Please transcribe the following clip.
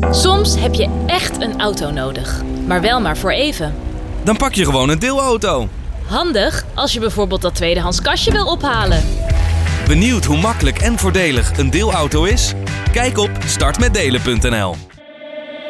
Soms heb je echt een auto nodig, maar wel maar voor even. Dan pak je gewoon een deelauto. Handig als je bijvoorbeeld dat tweedehands kastje wil ophalen. Benieuwd hoe makkelijk en voordelig een deelauto is? Kijk op startmetdelen.nl.